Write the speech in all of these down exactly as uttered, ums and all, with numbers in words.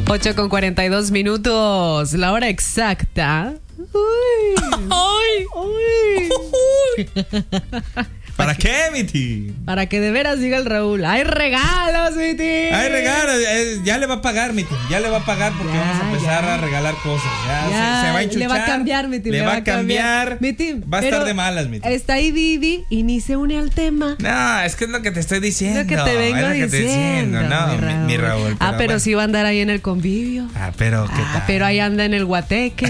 ocho con cuarenta y dos minutos, la hora exacta. Uy. ¡Ay! Uy. ¿Para qué, mi tío? Para que de veras diga el Raúl, ¡hay regalos, mi tío! Hay regalos, eh, ya le va a pagar, mi tío. Ya le va a pagar porque ya, vamos a empezar ya. a regalar cosas. Ya, ya se, se va a enchuchar. Le va a cambiar, mi tío. Le, le va a cambiar. cambiar. Mi tío, va a estar de malas, mi tío. Está ahí Didi y ni se une al tema. No, es que es lo que te estoy diciendo. Es lo que te vengo es lo que diciendo. Te diciendo. No, mi Raúl. Mi, mi Raúl pero ah, pero bueno. sí va a andar ahí en el convivio. Ah, pero ¿qué ah, tal? Pero ahí anda en el guateque.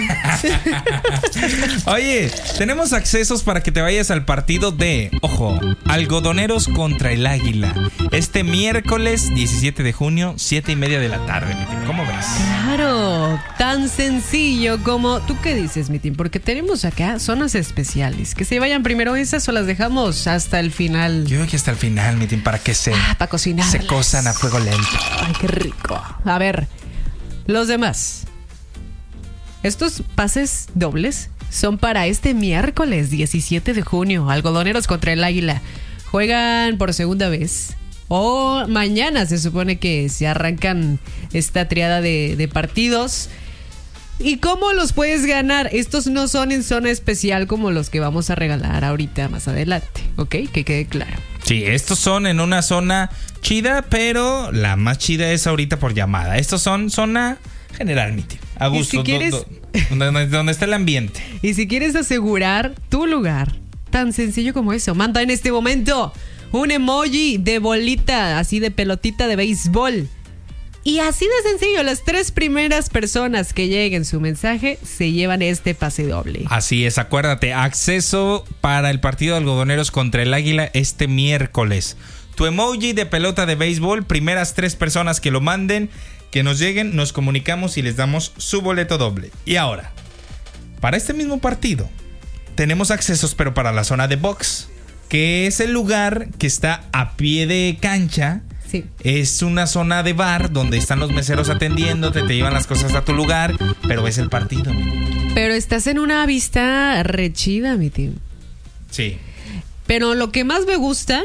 Oye, tenemos accesos para que te vayas al partido de, ojo, Algodoneros contra el Águila. Este miércoles diecisiete de junio, siete y media de la tarde, mi team. ¿Cómo ves? Claro, tan sencillo como... ¿Tú qué dices, mi team? Porque tenemos acá zonas especiales. Que se vayan primero esas o las dejamos hasta el final. Yo creo que hasta el final, mi team, para que se... Ah, para cocinar. Se cosan a fuego lento. Ay, qué rico. A ver, los demás. Estos pases dobles son para este miércoles diecisiete de junio. Algodoneros contra el Águila. Juegan por segunda vez. O mañana se supone que se arrancan esta triada de, de partidos. ¿Y cómo los puedes ganar? Estos no son en zona especial como los que vamos a regalar ahorita más adelante. ¿Ok? Que quede claro. Sí, estos son en una zona chida, pero la más chida es ahorita por llamada. Estos son zona general, mi tío. A gusto. Si quieres... do, do, donde, donde está el ambiente. Y si quieres asegurar tu lugar, tan sencillo como eso, manda en este momento un emoji de bolita, así de pelotita de béisbol. Y así de sencillo, las tres primeras personas que lleguen su mensaje se llevan este pase doble. Así es, acuérdate, acceso para el partido de Algodoneros contra el Águila este miércoles. Tu emoji de pelota de béisbol, primeras tres personas que lo manden, que nos lleguen, nos comunicamos y les damos su boleto doble. Y ahora, para este mismo partido, tenemos accesos, pero para la zona de box, que es el lugar que está a pie de cancha. Sí. Es una zona de bar donde están los meseros atendiéndote, te llevan las cosas a tu lugar, pero es el partido. Pero estás en una vista re chida, mi tío. Sí. Pero lo que más me gusta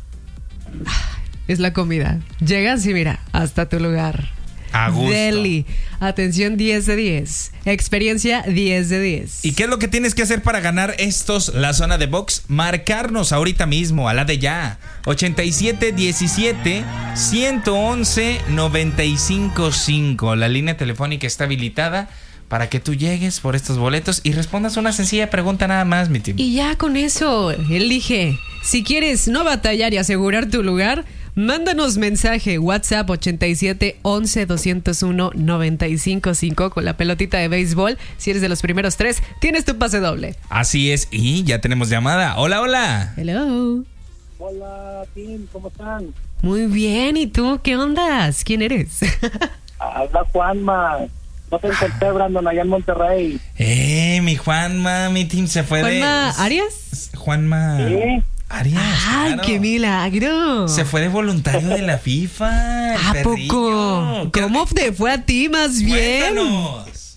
es la comida. Llegas y mira, hasta tu lugar. A gusto. Deli. Atención diez de diez. Experiencia diez de diez. ¿Y qué es lo que tienes que hacer para ganar estos, la zona de box? Marcarnos ahorita mismo, a la de ya. ochenta y siete diecisiete ciento once noventa y cinco cinco. La línea telefónica está habilitada para que tú llegues por estos boletos y respondas una sencilla pregunta nada más, mi team. Y ya con eso, elige. Si quieres no batallar y asegurar tu lugar, mándanos mensaje WhatsApp ochenta y siete once doscientos uno noventa y cinco cinco con la pelotita de béisbol. Si eres de los primeros tres, tienes tu pase doble. Así es, y ya tenemos llamada. Hola, hola. Hello. Hola, Tim, ¿cómo están? Muy bien, ¿y tú qué ondas? ¿Quién eres? Habla Juanma. No te encontré, Brandon, allá en Monterrey. Eh, mi Juanma, mi team se fue Juanma de... ¿Juanma Arias? Juanma... Sí. Arias, ¡Ay, claro. qué milagro! Se fue de voluntario de la FIFA. ¿A perrillo. poco? ¿Cómo te fue a ti más bien? Cuéntanos.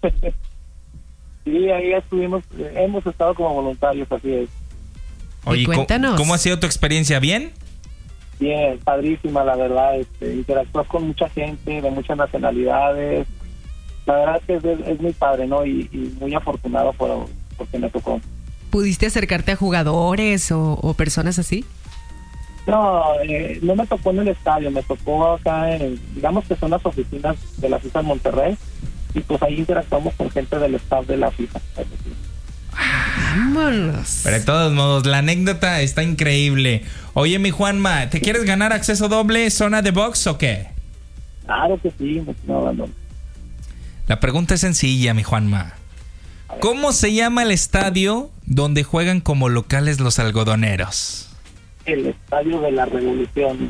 Sí, ahí estuvimos, hemos estado como voluntarios, así es. Oye, cuéntanos. ¿cómo, ¿cómo ha sido tu experiencia? ¿Bien? Bien, padrísima, la verdad. Este, interactúas con mucha gente de muchas nacionalidades. La verdad es que es, es muy padre, ¿no? Y, y muy afortunado por porque me tocó. ¿Pudiste acercarte a jugadores o, o personas así? No, eh, no me tocó en el estadio, me tocó acá en, digamos que son las oficinas de la FIFA en Monterrey, y pues ahí interactuamos con gente del staff de la FIFA. Vámonos. Pero de todos modos, la anécdota está increíble. Oye, mi Juanma, ¿te quieres ganar acceso doble, zona de box o qué? Claro que sí, no, no. La pregunta es sencilla, mi Juanma. ¿Cómo se llama el estadio donde juegan como locales los algodoneros? El Estadio de la Revolución.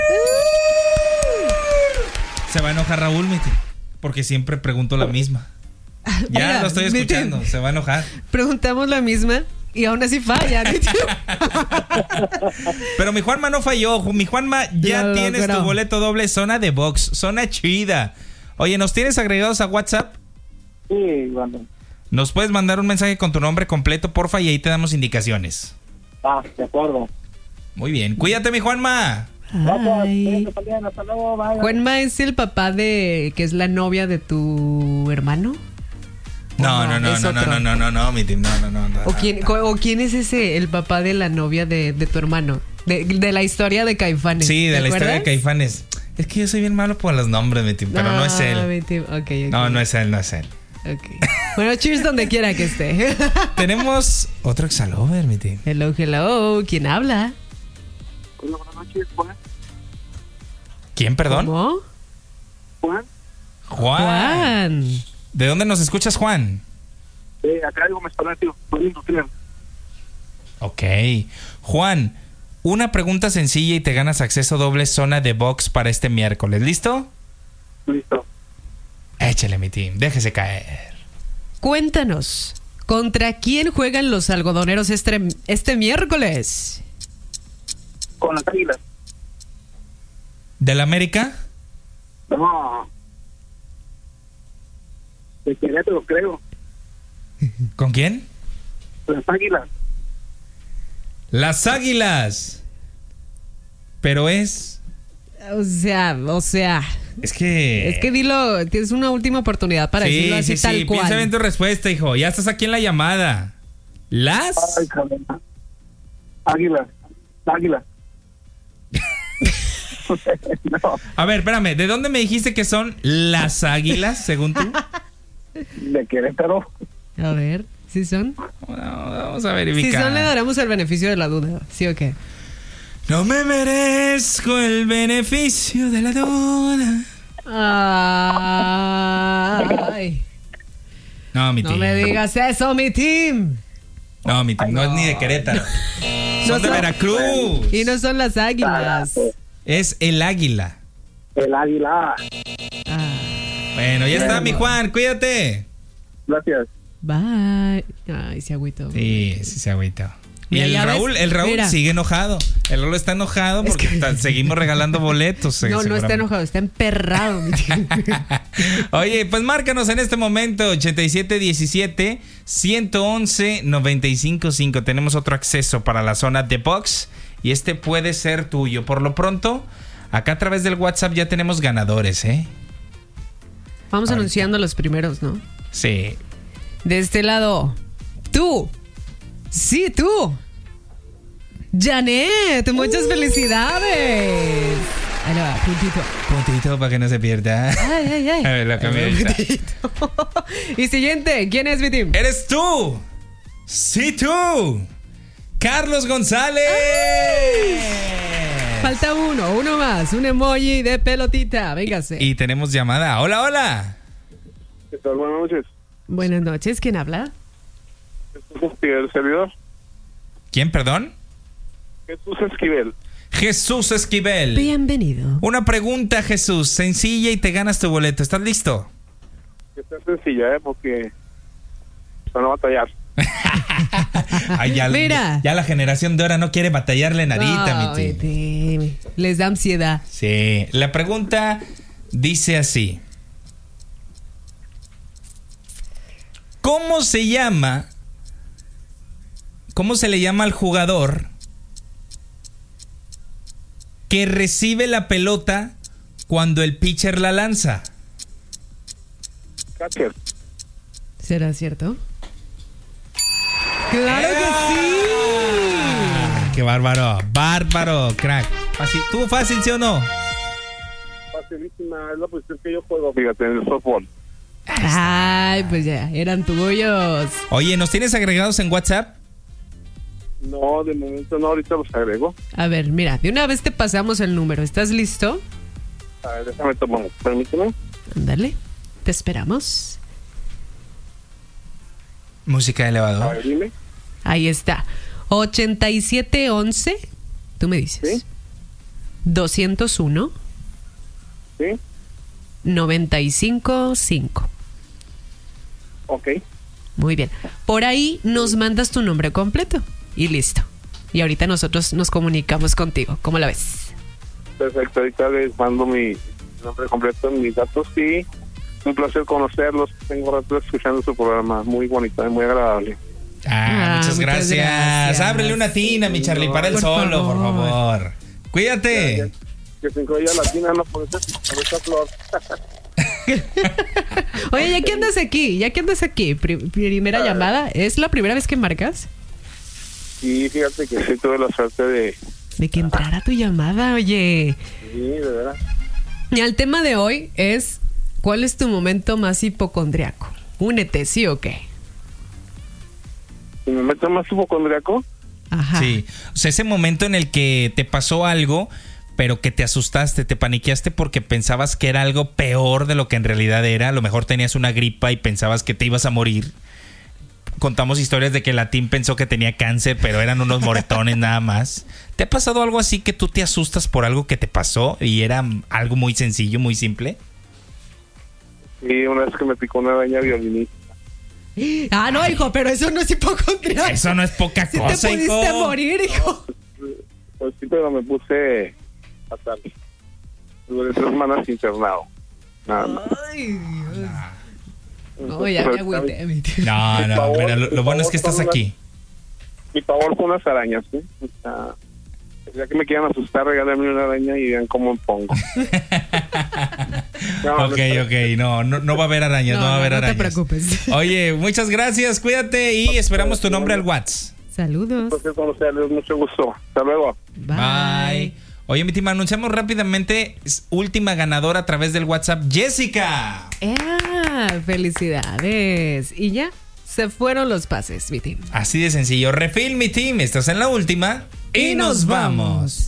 Se va a enojar Raúl, mi tío, porque siempre pregunto la misma. Ya Oiga, lo estoy escuchando, meten. se va a enojar. Preguntamos la misma y aún así falla. Pero mi Juanma no falló. Mi Juanma, ya Lo tienes logró. tu boleto doble, zona de box, zona chida. Oye, ¿nos tienes agregados a WhatsApp? Sí, bueno. Nos puedes mandar un mensaje con tu nombre completo, porfa, y ahí te damos indicaciones. Ah, de acuerdo. Muy bien, cuídate, mi Juanma. Ay. Gracias, hasta luego, bye. ¿Juanma es el papá de que es la novia de tu hermano? No, no, no, es no, no, otro. no, no, no, no, mi team, no, no, no, no. ¿O quién, ¿O quién es ese, el papá de la novia de, de tu hermano? De, de la historia de Caifanes. Sí, de ¿te la historia de acuerdas? Caifanes. Es que yo soy bien malo por los nombres, mi team, pero no es Ah, él. mi team. Ok, ok. No, no es él, no es él. Ok. Bueno, cheers donde quiera que esté. Tenemos otro exalover, mi team. Hello, hello. ¿Quién habla? Hola, buenas noches, Juan. ¿Quién, perdón? ¿Cómo? Juan, Juan. Juan. ¿De dónde nos escuchas, Juan? eh, acá algo me está tío. Soy industrial. Ok. Juan, una pregunta sencilla y te ganas acceso doble zona de box para este miércoles. ¿Listo? Listo. Échale, mi team. Déjese caer. Cuéntanos, ¿contra quién juegan los algodoneros este, este miércoles? Con las águilas. ¿Del América? No. De Querétaro, creo. ¿Con quién? Las águilas. Las Águilas. Pero es... O sea, o sea, Es que... es que dilo, tienes una última oportunidad para sí, decirlo así sí, tal sí. cual. Piensa bien tu respuesta, hijo. Ya estás aquí en la llamada. ¿Las? Ay, cabrón. Águilas. Águilas. No, A ver, espérame. ¿De dónde me dijiste que son las Águilas, según tú? de Querétaro. A ver, ¿sí son? Vamos a Si verificar. son, le daremos el beneficio de la duda. ¿Sí o qué? No me merezco el beneficio de la duda. Ay, No, mi no team. me digas eso, mi team. No, mi team. No es ni de Querétaro. No Son de son- Veracruz. Y no son las águilas. Es el Águila. El águila. Ah, Bueno, ya está, mi Juan. Cuídate. Gracias. bye. Ay, se agüitó. Sí, sí se agüitó. Y Mira, el ya ves, Raúl, el Raúl mira. sigue enojado. El Raúl está enojado porque ta- seguimos regalando boletos. eh, No, no está seguramente. enojado, está emperrado, mi team. Oye, pues márcanos en este momento ochenta y siete diecisiete, ciento once, noventa y cinco cinco. Tenemos otro acceso para la zona de box y este puede ser tuyo. Por lo pronto, acá a través del WhatsApp ya tenemos ganadores, ¿eh? Vamos Ahorita. anunciando los primeros, ¿no? Sí. De este lado, tú. Sí, tú. Janet, muchas felicidades. Ahí le va, puntito. Puntito para que no se pierda. Ay, ay, ay. A ver, lo cambié Ahí va, ahorita. puntito. Y siguiente, ¿quién es mi team? ¡Eres tú! ¡Sí, tú! ¡Carlos González! Falta uno, uno más, un emoji de pelotita, véngase. Y tenemos llamada. ¡Hola, hola! ¿Qué tal? Buenas noches. Buenas noches, ¿quién habla? Jesús Esquivel, servidor. ¿Quién, perdón? Jesús Esquivel. Jesús Esquivel. Bienvenido. Una pregunta, Jesús, sencilla y te ganas tu boleto. ¿Estás listo? Que está sencilla, ¿eh? Porque van a batallar. Ay, ya, Mira. ya la generación de ahora no quiere batallarle nadita, No, mi tío. mi team. Les da ansiedad. Sí, la pregunta dice así. ¿Cómo se llama? ¿Cómo se le llama al jugador que recibe la pelota cuando el pitcher la lanza? Catcher. ¿Será cierto? ¡Claro que sí! Ah, ¡Qué bárbaro! ¡Bárbaro, crack! Fácil. ¿Tú fácil, sí o no? Facilísima, es la posición que yo juego, fíjate, en el softball. Ay, pues ya, eran tuyos. Oye, ¿nos tienes agregados en WhatsApp? No, de momento no, ahorita los agrego. A ver, mira, de una vez te pasamos el número. ¿Estás listo? A ver, déjame tomar, permíteme. Ándale, te esperamos. Música de A elevador. ver, dime. Ahí está. ochenta y siete once, tú me dices. Sí. doscientos uno, ¿Sí? noventa y cinco cinco. Ok. Muy bien. Por ahí nos mandas tu nombre completo y listo. Y ahorita nosotros nos comunicamos contigo. ¿Cómo la ves? Perfecto, ahorita les mando mi nombre completo, mis datos y un placer conocerlos. Tengo rato escuchando su programa, muy bonito, muy agradable. Ah, Ah, muchas, muchas gracias. gracias. Ábrele una tina, mi Charlie, para el Por solo, por favor. favor. Cuídate. Ya, ya. que se incluía latina, no por esa, por esa flor. Oye, ¿ya que andas aquí? ¿Ya que andas aquí? Pri- primera Ah. llamada. ¿Es la primera vez que marcas? Y fíjate que sí tuve la suerte de... De que entrara tu llamada, oye. Sí, de verdad. Y el tema de hoy es: ¿cuál es tu momento más hipocondriaco? Únete, ¿sí o qué? ¿Y me meto más hipocondriaco? Ajá. Sí, o sea, ese momento en el que te pasó algo, pero que te asustaste, te paniqueaste porque pensabas que era algo peor de lo que en realidad era. A lo mejor tenías una gripa y pensabas que te ibas a morir. Contamos historias de que Latín pensó que tenía cáncer, pero eran unos moretones nada más. ¿Te ha pasado algo así que tú te asustas por algo que te pasó y era algo muy sencillo, muy simple? Sí, una vez que me picó una araña violinista. Ah, no, hijo, pero eso no es hipocondriaco. Eso no es poca Si cosa, te pudiste hijo. morir, hijo. Pues sí, pero me puse fatal. Duré tres semanas internado. Nada más. Ay, Dios. No, ya me agüité. mi tío. No, Mi no, pavor- mira, lo, lo mi bueno es pavor que estás son aquí. Mi pavor son las arañas, ¿sí? O sea, ya que me quieran asustar, regálenme una araña y vean cómo me pongo. No, Ok, no, ok, no, no, no va a haber arañas, no, No, va a haber no, no te arañas. preocupes. Oye, muchas gracias, cuídate y esperamos tu nombre al WhatsApp. Saludos. Entonces, conocerles, mucho gusto. Hasta luego. Bye. Bye. Oye, mi team, anunciamos rápidamente s- última ganadora a través del WhatsApp, Jessica. ¡Ah! Felicidades. Y ya se fueron los pases, mi team. Así de sencillo. Refill, mi team, estás en la última y, nos vamos.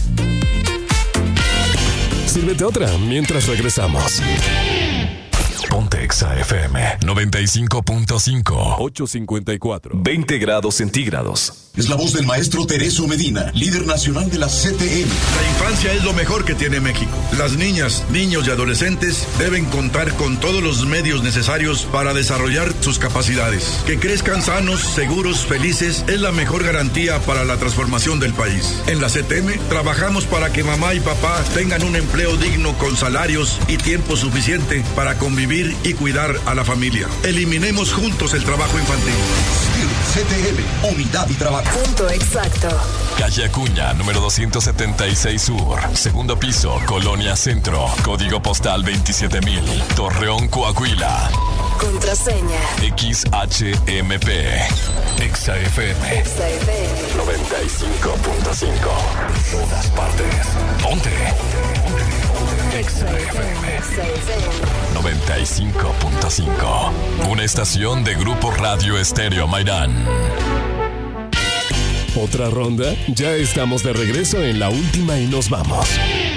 Sírvete otra mientras regresamos. Ponte Exa F M noventa y cinco punto cinco, ocho cincuenta y cuatro, veinte grados centígrados. Es la voz del maestro Tereso Medina, líder nacional de la C T M. La infancia es lo mejor que tiene México. Las niñas, niños y adolescentes deben contar con todos los medios necesarios para desarrollar sus capacidades. Que crezcan sanos, seguros, felices es la mejor garantía para la transformación del país. En la C T M trabajamos para que mamá y papá tengan un empleo digno con salarios y tiempo suficiente para convivir y cuidar a la familia. Eliminemos juntos el trabajo infantil. C T M, unidad y trabajo. Punto exacto. Calle Acuña, número doscientos setenta y seis Sur. Segundo piso, Colonia Centro. Código postal veintisiete mil. Torreón, Coahuila. Contraseña. X H M P. Exa F M Exa F M. noventa y cinco punto cinco. Todas partes. Ponte. Exa F M Exa F M. noventa y cinco punto cinco. Una estación de Grupo Radio Estéreo Mairán. ¿Otra ronda? Ya estamos de regreso en la última y nos vamos.